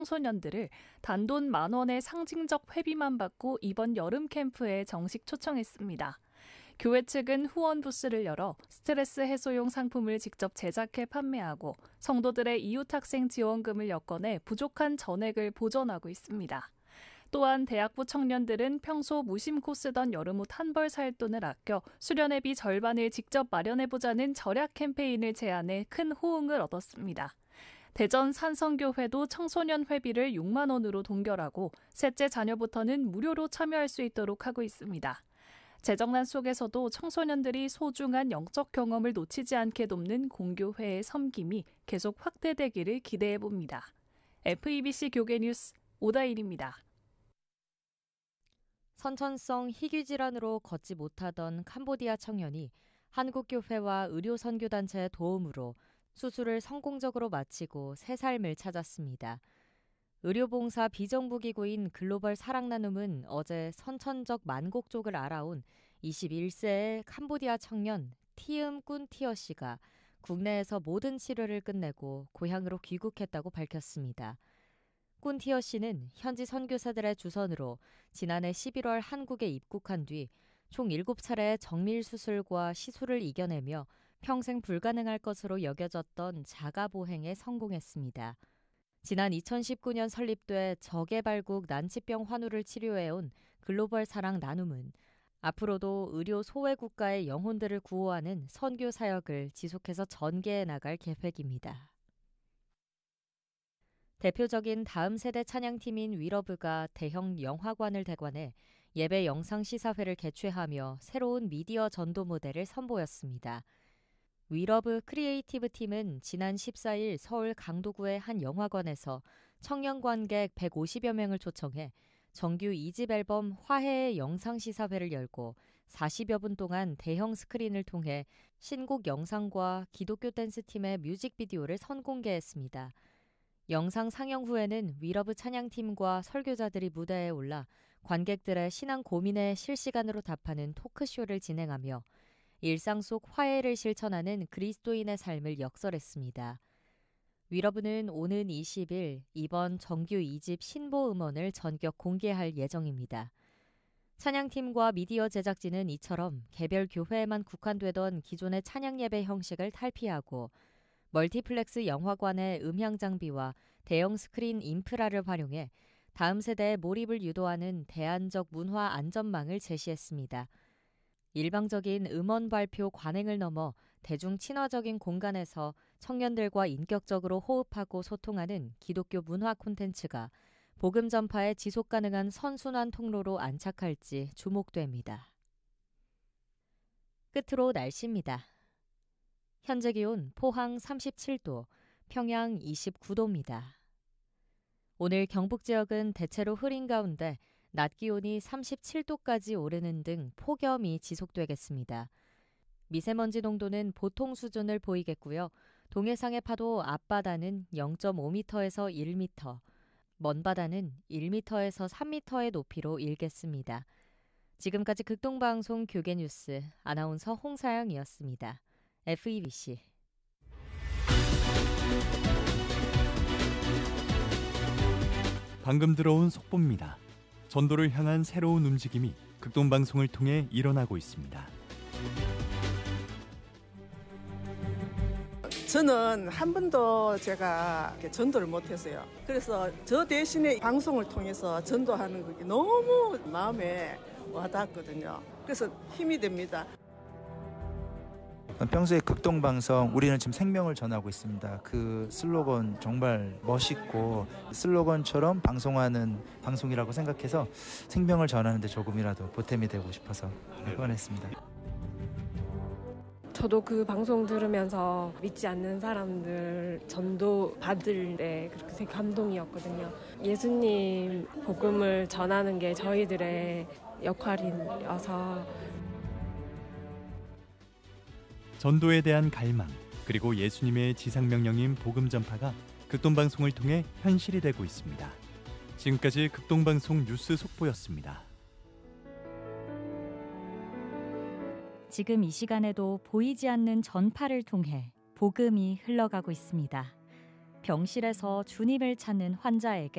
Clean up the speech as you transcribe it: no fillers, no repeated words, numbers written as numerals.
청소년들을 단돈 10,000원의 상징적 회비만 받고 이번 여름 캠프에 정식 초청했습니다. 교회 측은 후원 부스를 열어 스트레스 해소용 상품을 직접 제작해 판매하고 성도들의 이웃학생 지원금을 엮어내 부족한 전액을 보전하고 있습니다. 또한 대학부 청년들은 평소 무심코 쓰던 여름옷 한 벌 살 돈을 아껴 수련회비 절반을 직접 마련해보자는 절약 캠페인을 제안해 큰 호응을 얻었습니다. 대전 산성교회도 청소년 회비를 6만 원으로 동결하고 셋째 자녀부터는 무료로 참여할 수 있도록 하고 있습니다. 재정난 속에서도 청소년들이 소중한 영적 경험을 놓치지 않게 돕는 공교회의 섬김이 계속 확대되기를 기대해봅니다. FEBC 교계뉴스 오다일입니다. 선천성 희귀 질환으로 걷지 못하던 캄보디아 청년이 한국교회와 의료선교단체의 도움으로 수술을 성공적으로 마치고 새 삶을 찾았습니다. 의료봉사 비정부기구인 글로벌 사랑나눔은 어제 선천적 만곡족을 알아온 21세의 캄보디아 청년 티음 꾼티어 씨가 국내에서 모든 치료를 끝내고 고향으로 귀국했다고 밝혔습니다. 꾼티어 씨는 현지 선교사들의 주선으로 지난해 11월 한국에 입국한 뒤 총 7차례의 정밀 수술과 시술을 이겨내며 평생 불가능할 것으로 여겨졌던 자가보행에 성공했습니다. 지난 2019년 설립돼 저개발국 난치병 환우를 치료해온 글로벌 사랑 나눔은 앞으로도 의료 소외 국가의 영혼들을 구호하는 선교 사역을 지속해서 전개해 나갈 계획입니다. 대표적인 다음 세대 찬양팀인 위러브가 대형 영화관을 대관해 예배 영상 시사회를 개최하며 새로운 미디어 전도 모델을 선보였습니다. 위러브 크리에이티브 팀은 지난 14일 서울 강도구의 한 영화관에서 청년 관객 150여 명을 초청해 정규 2집 앨범 화해의 영상 시사회를 열고 40여 분 동안 대형 스크린을 통해 신곡 영상과 기독교 댄스팀의 뮤직비디오를 선공개했습니다. 영상 상영 후에는 위러브 찬양팀과 설교자들이 무대에 올라 관객들의 신앙 고민에 실시간으로 답하는 토크쇼를 진행하며 일상 속 화해를 실천하는 그리스도인의 삶을 역설했습니다. 위러브는 오는 20일 이번 정규 2집 신보 음원을 전격 공개할 예정입니다. 찬양팀과 미디어 제작진은 이처럼 개별 교회에만 국한되던 기존의 찬양 예배 형식을 탈피하고 멀티플렉스 영화관의 음향 장비와 대형 스크린 인프라를 활용해 다음 세대의 몰입을 유도하는 대안적 문화 안전망을 제시했습니다. 일방적인 음원 발표 관행을 넘어 대중 친화적인 공간에서 청년들과 인격적으로 호흡하고 소통하는 기독교 문화 콘텐츠가 복음 전파의 지속 가능한 선순환 통로로 안착할지 주목됩니다. 끝으로 날씨입니다. 현재 기온 포항 37도, 평양 29도입니다. 오늘 경북 지역은 대체로 흐린 가운데 낮 기온이 37도까지 오르는 등 폭염이 지속되겠습니다. 미세먼지 농도는 보통 수준을 보이겠고요. 동해상의 파도 앞바다는 0.5m에서 1m, 먼바다는 1m에서 3m의 높이로 일겠습니다. 지금까지 극동방송 교계뉴스 아나운서 홍사영이었습니다. FEBC 방금 들어온 속보입니다. 전도를 향한 새로운 움직임이 극동방송을 통해 일어나고 있습니다. 저는 한 번도 제가 전도를 못했어요. 그래서 저 대신에 방송을 통해서 전도하는 게 너무 마음에 와닿거든요. 그래서 힘이 됩니다. 평소에 극동방송 우리는 지금 생명을 전하고 있습니다. 그 슬로건 정말 멋있고 슬로건처럼 방송하는 방송이라고 생각해서 생명을 전하는 데 조금이라도 보탬이 되고 싶어서 후원했습니다. 저도 그 방송 들으면서 믿지 않는 사람들 전도 받을 때 그렇게 되게 감동이었거든요. 예수님 복음을 전하는 게 저희들의 역할이어서 전도에 대한 갈망, 그리고 예수님의 지상명령인 복음 전파가 극동방송을 통해 현실이 되고 있습니다. 지금까지 극동방송 뉴스 속보였습니다. 지금 이 시간에도 보이지 않는 전파를 통해 복음이 흘러가고 있습니다. 병실에서 주님을 찾는 환자에게